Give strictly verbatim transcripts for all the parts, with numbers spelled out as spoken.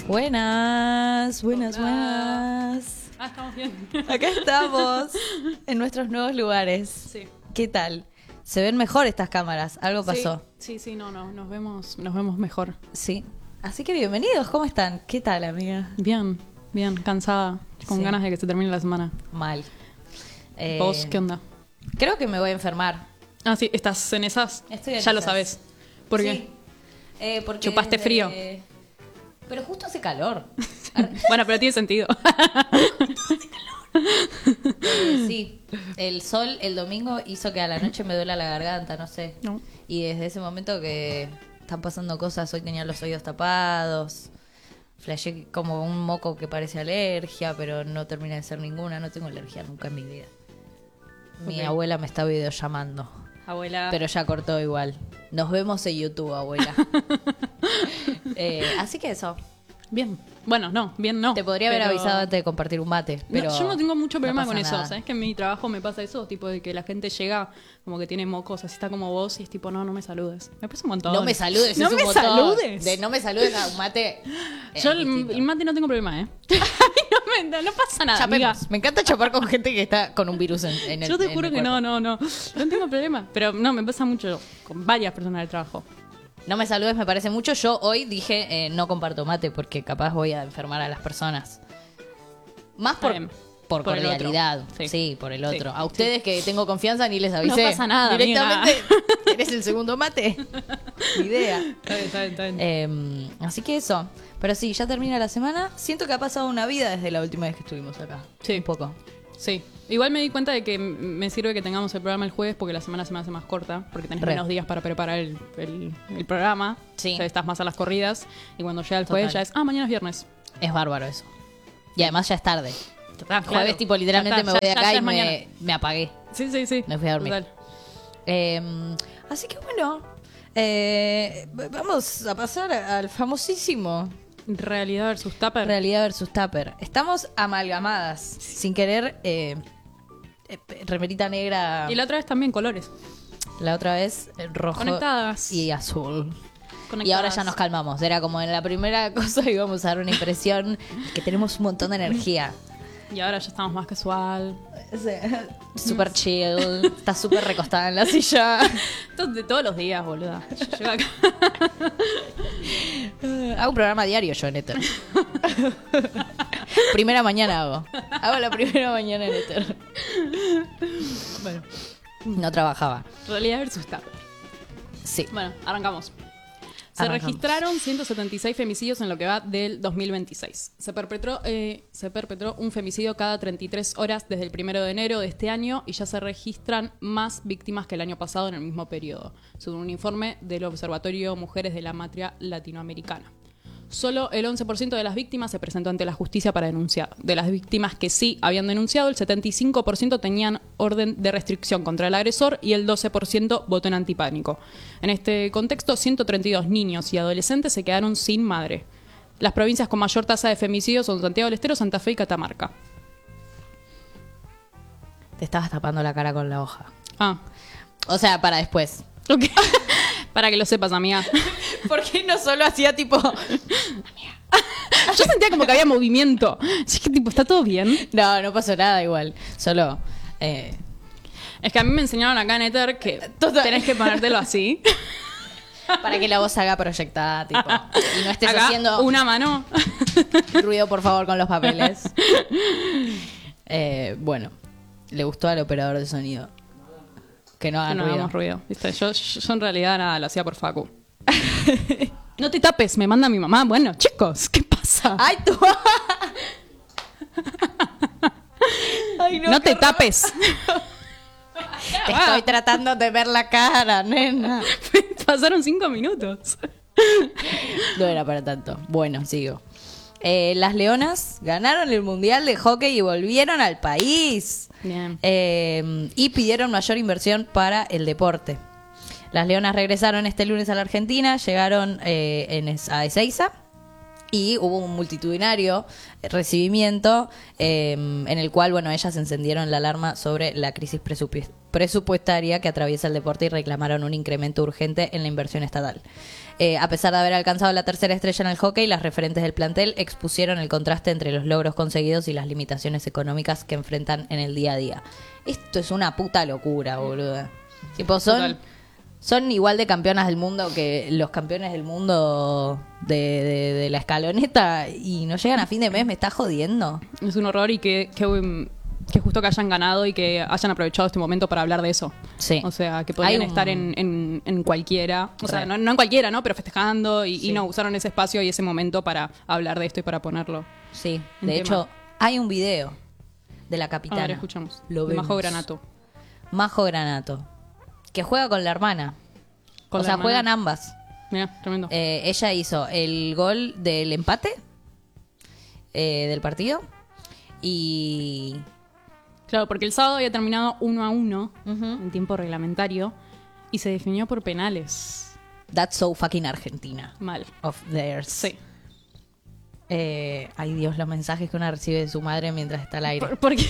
Buenas, buenas, Hola. buenas. Ah, estamos bien. Acá estamos, en nuestros nuevos lugares. Sí. ¿Qué tal? Se ven mejor estas cámaras, algo pasó. Sí, sí, sí, no, no, nos vemos, nos vemos mejor. Sí. Así que bienvenidos, ¿cómo están? ¿Qué tal, amiga? Bien, bien, cansada, con Sí. ganas de que se termine la semana. Mal. Eh, ¿Vos qué onda? Creo que me voy a enfermar. Ah, sí, ¿estás en esas? Estoy en ya lo esas. sabes. ¿Por Sí. qué? Eh, porque ¿Chupaste desde- frío? Pero justo hace calor. Bueno, pero tiene sentido. Eh, sí, el sol el domingo hizo que a la noche me duela la garganta, no sé. No. Y desde ese momento que están pasando cosas, hoy tenía los oídos tapados, flashé como un moco que parece alergia, pero no termina de ser ninguna, no tengo alergia nunca en mi vida. Mi Ok. abuela me está videollamando, Abuela. pero ya cortó igual. Nos vemos en YouTube, abuela. Eh, así que eso. Bien. Bueno, no, bien no. Te podría haber pero- avisado antes de compartir un mate, No, pero yo no tengo mucho no problema pasa con eso, nada. ¿sabes? Que en mi trabajo me pasa eso, tipo de que la gente llega como que tiene mocos, así está como vos y es tipo, no, no me saludes. Me parece un montón. No me saludes, No es un me montón. saludes. De no me saludes a un mate. eh, Yo es el, distinto. el mate no tengo problema, ¿eh? no, me- no pasa nada, amiga. Chapemos. Me encanta chapar con gente que está con un virus en, en el Yo te en juro el que cuerpo. no, no, no. No tengo problema. Pero no, me pasa mucho con varias personas del trabajo. No me saludes, me parece mucho. Yo hoy dije eh, no comparto mate porque capaz voy a enfermar a las personas. Más por, Está bien. por, Por el otro. cordialidad. Sí. Sí. por el Sí, otro. A ustedes que tengo confianza ni les avisé. No pasa nada, Directamente, amiga. ¿querés el segundo mate? Ni idea. Está bien, está bien, está bien. Eh, así que eso. Pero sí, ya termina la semana. Siento que ha pasado una vida desde la última vez que estuvimos acá. Sí. Un poco. Sí. Igual me di cuenta de que m- me sirve que tengamos el programa el jueves porque la semana se me hace más corta, porque tenés Re. menos días para preparar el, el- el programa. Sí. O sea, estás más a las corridas. Y cuando llega el Total. jueves ya es, ah, mañana es viernes. Es bárbaro eso. Y además ya es tarde. Ah, Jueves, claro. tipo, literalmente Ya me está, voy de ya- acá ya y es mañana. me, me apagué. Sí, sí, sí. Me fui a dormir. Total. Eh, así que bueno, eh, vamos a pasar al famosísimo Realidad versus Tupper. Realidad versus Tupper. Estamos amalgamadas, sin querer, eh, eh, remerita negra. Y la otra vez también colores. La otra vez eh, rojo Conectadas. y azul. Conectadas. Y ahora ya nos calmamos. Era como en la primera cosa íbamos a dar una impresión que tenemos un montón de energía. Y ahora ya estamos más casual. Súper chill. Está súper recostada en la silla. Esto es de todos los días, boluda. Yo llego acá. Hago un programa diario yo en Ether. Primera mañana hago. Hago la primera mañana en Ether. Bueno, No trabajaba. realidad versus Tupper. Sí. Bueno, arrancamos. Se Arrancamos. registraron ciento setenta y seis femicidios en lo que va del dos mil veintiséis. Se perpetró, eh, se perpetró un femicidio cada treinta y tres horas desde el primero de enero de este año y ya se registran más víctimas que el año pasado en el mismo periodo, según un informe del Observatorio Mujeres de la Matria Latinoamericana. Solo el once por ciento de las víctimas se presentó ante la justicia para denunciar. De las víctimas que sí habían denunciado, el setenta y cinco por ciento tenían orden de restricción contra el agresor y el doce por ciento votó en antipánico. En este contexto, ciento treinta y dos niños y adolescentes se quedaron sin madre. Las provincias con mayor tasa de femicidios son Santiago del Estero, Santa Fe y Catamarca. Te estabas tapando la cara con la hoja. Ah, O sea, para después. ok. Para que lo sepas, amiga. ¿Por qué no solo hacía tipo... Yo sentía como que había movimiento. Así que, tipo, ¿está todo bien? No, no pasó nada igual. Solo... eh, Es que a mí me enseñaron acá en Ether que Total. tenés que ponértelo así. para que la voz haga proyectada, tipo. Y no estés Acá, haciendo una mano. ruido, por favor, con los papeles. Eh, bueno, le gustó al operador de sonido. Que no Que hagan no ruido. hagamos ruido. ¿Viste? Yo, yo en realidad nada, lo hacía por Facu. No te tapes, me manda mi mamá. Bueno, chicos, ¿qué pasa? ¡Ay, tú! Ay, no qué te tapes. Te estoy tratando de ver la cara, nena. Pasaron cinco minutos. No era para tanto. Bueno, sigo. Eh, las Leonas ganaron el Mundial de Hockey y volvieron al país. Bien. Eh, y pidieron mayor inversión para el deporte. Las Leonas regresaron este lunes a la Argentina, llegaron eh, en Es- a Ezeiza y hubo un multitudinario recibimiento eh, en el cual, bueno, ellas encendieron la alarma sobre la crisis presupi- presupuestaria que atraviesa el deporte y reclamaron un incremento urgente en la inversión estatal. Eh, a pesar de haber alcanzado la tercera estrella en el hockey, las referentes del plantel expusieron el contraste entre los logros conseguidos y las limitaciones económicas que enfrentan en el día a día. Esto es una puta locura, boluda. Tipo, son, Total. son igual de campeonas del mundo que los campeones del mundo de, de, de la escaloneta y no llegan a fin de mes, me está jodiendo. Es un horror y que, que, um, que justo que hayan ganado y que hayan aprovechado este momento para hablar de eso. Sí. O sea, que podrían Hay un- estar en, en, en cualquiera. O sea, Re. no, no en cualquiera, ¿no? Pero festejando y, Sí. y no, usaron ese espacio y ese momento para hablar de esto y para ponerlo. Sí, Un de tema. hecho, hay un video de la A capitana. ver, escuchamos. Lo De Majo vemos. Granato. Majo Granato, que juega con la hermana. Con o la sea, hermana. juegan ambas. Mira, tremendo. Eh, ella hizo el gol del empate eh, del partido y... Claro, porque el sábado había terminado uno a uno Ujú. en tiempo reglamentario y se definió por penales. That's so fucking Argentina Mal. of theirs. Sí. Eh, ay Dios, los mensajes que una recibe de su madre mientras está al aire. Por- porque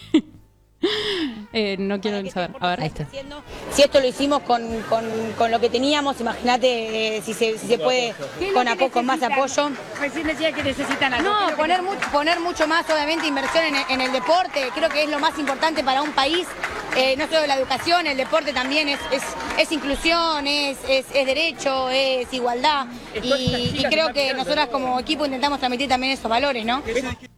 eh, no quiero saber. A ver. Ahí está. Si esto lo hicimos con, con, con lo que teníamos, imagínate eh, si, se, si se puede con, apo- con más apoyo. Recién decía que necesitan algo. No, Creo que poner mucho, poner mucho más, obviamente, inversión en, el- en el deporte. Creo que es lo más importante para un país. Eh, no solo la educación, el deporte también es, es, es inclusión, es, es, es derecho, es igualdad. Y, y creo que nosotras como equipo intentamos transmitir también esos valores, ¿no?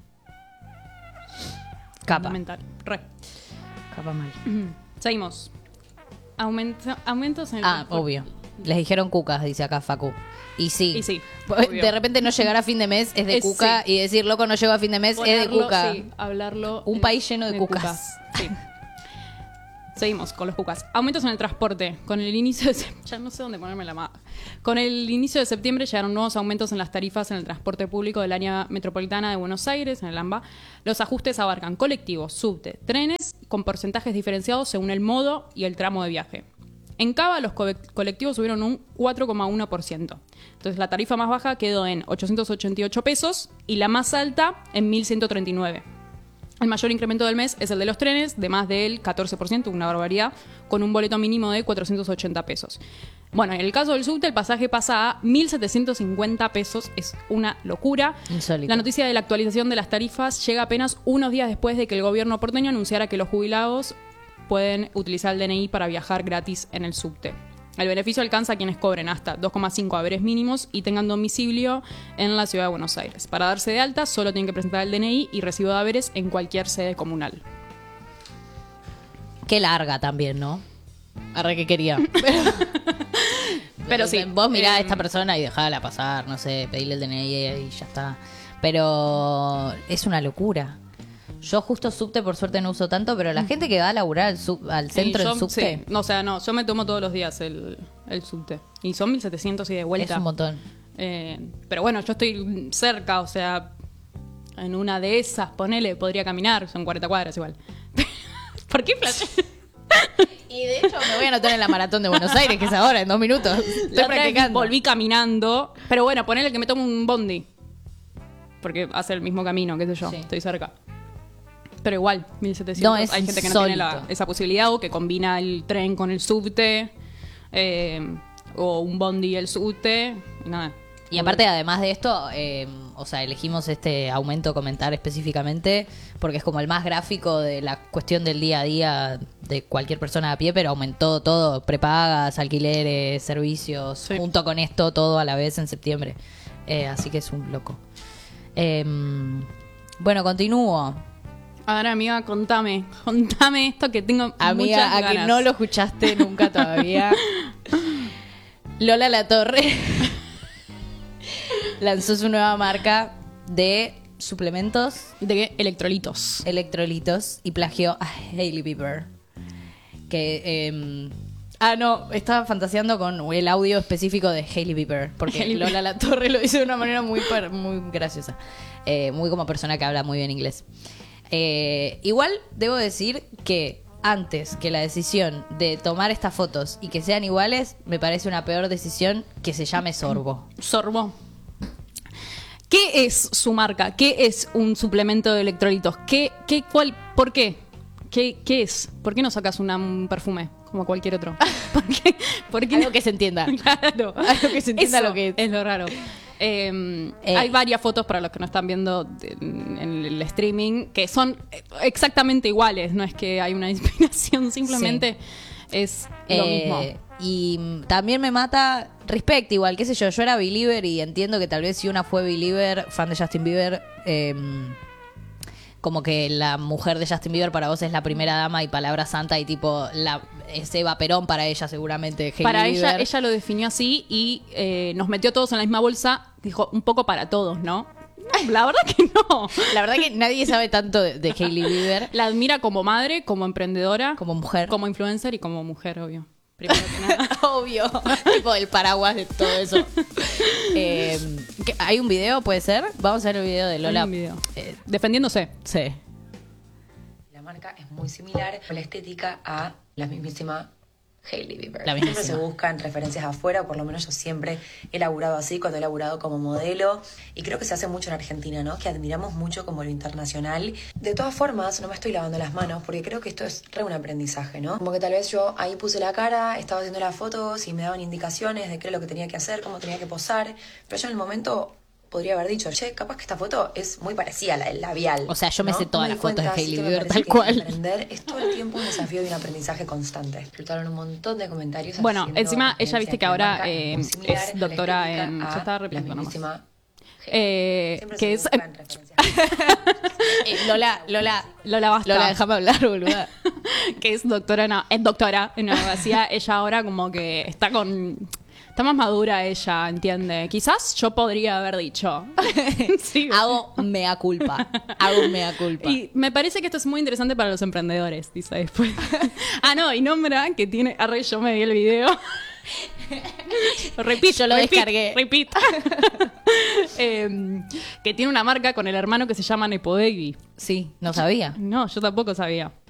Capa. Fundamental. Re. Capa mal. Seguimos. Aumento, aumentos en el Ah, transporte. obvio. Les dijeron cucas, dice acá Facu. Y sí. Y sí, De obvio. repente no llegar a fin de mes es de Es- cuca sí. y decir, loco, no llego a fin de mes es de Ponerlo, cuca. Sí, hablarlo. Un en- país lleno de en cucas. Sí. Seguimos con los cucas. Aumentos en el transporte. Con el inicio de se- ya no sé dónde ponerme la mano. Con el inicio de septiembre llegaron nuevos aumentos en las tarifas en el transporte público del área metropolitana de Buenos Aires, en el AMBA. Los ajustes abarcan colectivos, subte, trenes, con porcentajes diferenciados según el modo y el tramo de viaje. En Cava los co- colectivos subieron un cuatro coma uno por ciento. Entonces la tarifa más baja quedó en ochocientos ochenta y ocho pesos y la más alta en mil ciento treinta y nueve. El mayor incremento del mes es el de los trenes, de más del catorce por ciento, una barbaridad, con un boleto mínimo de cuatrocientos ochenta pesos. Bueno, en el caso del subte, el pasaje pasa a mil setecientos cincuenta pesos, es una locura. Insólito. La noticia de la actualización de las tarifas llega apenas unos días después de que el gobierno porteño anunciara que los jubilados pueden utilizar el D N I para viajar gratis en el subte. El beneficio alcanza a quienes cobren hasta dos coma cinco haberes mínimos y tengan domicilio en la ciudad de Buenos Aires. Para darse de alta, solo tienen que presentar el D N I y recibo de haberes en cualquier sede comunal. Qué larga también, ¿no? Arre que quería. Pero sí. Vos mirá a eh, esta persona y dejala pasar, no sé, pedirle el D N I y ya está. Pero es una locura. Yo justo subte por suerte no uso tanto, pero la gente que va a laburar al, sub- al centro y yo- en subte sí. No, o sea, no, yo me tomo todos los días el, el subte. Y son mil setecientos y de vuelta. es un montón. Eh, pero bueno, yo estoy cerca, o sea, en una de esas, ponele, podría caminar, son cuarenta cuadras igual. ¿Por qué flash? Y de hecho me voy a anotar en la maratón de Buenos Aires, que es ahora, en dos minutos. Estoy La otra vez practicando. volví caminando, pero bueno, ponele que me tomo un bondi. Porque hace el mismo camino, qué sé yo, Sí. estoy cerca. Pero igual, mil setecientos. No, es Hay gente que no tiene la- insólito. esa posibilidad o que combina el tren con el subte, eh, o un bondi y el subte, y nada. Y aparte, además de esto, eh, o sea, elegimos este aumento comentar específicamente porque es como el más gráfico de la cuestión del día a día de cualquier persona a pie, pero aumentó todo, prepagas, alquileres, servicios, Sí. junto con esto todo a la vez en septiembre. Eh, así que es un loco. Eh, bueno, continúo. A ver, amiga, contame, contame esto que tengo Amiga, muchas a ganas. que no lo escuchaste nunca todavía. Lola Latorre lanzó su nueva marca de suplementos, ¿De qué? Electrolitos. electrolitos y plagió a Hailey Bieber. Que, eh, ah, no, estaba fantaseando con el audio específico de Hailey Bieber, porque Hailey Lola Latorre lo hizo de una manera muy, par- muy graciosa. Eh, muy como persona que habla muy bien inglés. Eh, igual debo decir que antes que la decisión de tomar estas fotos y que sean iguales, me parece una peor decisión que se llame sorbo. Sorbo. ¿Qué es su marca? ¿Qué es un suplemento de electrolitos? ¿Qué, qué, cuál, ¿Por qué? ¿Qué ¿Qué, ¿Qué es? ¿Por qué no sacas una, un perfume como cualquier otro? ¿Por qué, por qué Algo no? que se entienda. Claro. Algo que se entienda Eso lo que es. es lo raro. Eh, Eh. Hay varias fotos para los que no están viendo en, en el streaming que son exactamente iguales. No es que hay una inspiración, simplemente es lo Eh, mismo. Y mm, también me mata respect, igual, qué sé yo, yo era believer y entiendo que tal vez si una fue believer, fan de Justin Bieber, eh, como que la mujer de Justin Bieber para vos es la primera dama y palabra santa y tipo la es Eva Perón para ella seguramente. Hailey Para ella, Bieber. ella lo definió así y eh, nos metió todos en la misma bolsa. Dijo, un poco para todos, ¿no? La verdad que no. La verdad que nadie sabe tanto de, de Hailey Bieber La admira como madre, como emprendedora, como mujer. como influencer y como mujer, obvio. Primero que nada. Obvio, tipo el paraguas de todo eso. Eh, ¿qué- ¿Hay un video, puede ser? Vamos a ver el video de Lola. Hay un video. Eh, Defendiéndose. sí. La marca es muy similar con la estética a la mismísima Hailey Bieber. La Siempre mismísima. se buscan referencias afuera, o por lo menos yo siempre he laburado así cuando he laburado como modelo. Y creo que se hace mucho en Argentina, ¿no? Que admiramos mucho como lo internacional. De todas formas, no me estoy lavando las manos porque creo que esto es re un aprendizaje, ¿no? Como que tal vez yo ahí puse la cara, estaba haciendo las fotos y me daban indicaciones de qué era lo que tenía que hacer, cómo tenía que posar. Pero yo en el momento podría haber dicho, che, capaz que esta foto es muy parecida a la del labial. O sea, yo me ¿no? sé todas No me las fotos de cuenta, así Hailey que me Bieber, parece tal que cual. Emprender es todo el tiempo un desafío y un aprendizaje constante. Disfrutaron un montón de comentarios. Bueno, haciendo encima ella referencia viste que a la ahora, marca, eh, muy similar es en la doctora estética en- a yo estaba la repitiendo nomás. mismísima Eh, Siempre que se es buscan referencias. Eh, Lola, Lola. Lola Basta. Lola, déjame hablar, boluda. Que es doctora en, es doctora en abogacía. Ella ahora como que está con... Está más madura ella, ¿entiende? Quizás yo podría haber dicho. Sí. Hago mea culpa. Hago mea culpa. Y me parece que esto es muy interesante para los emprendedores, dice después. Ah, no, y nombra que tiene... Arre, yo me vi el video. Repeat, Yo lo repeat, descargué. Repeat. Em, que tiene una marca con el hermano que se llama Nepo Baby. Sí, no sabía. No, yo tampoco sabía.